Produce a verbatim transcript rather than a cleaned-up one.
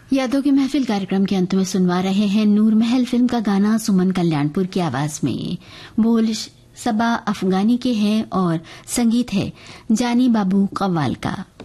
यादों की महफिल कार्यक्रम के अंत में सुनवा रहे हैं नूर महल फिल्म का गाना सुमन कल्याणपुर की आवाज में। बोल सबा अफगानी के हैं और संगीत है जानी बाबू कव्वाल का।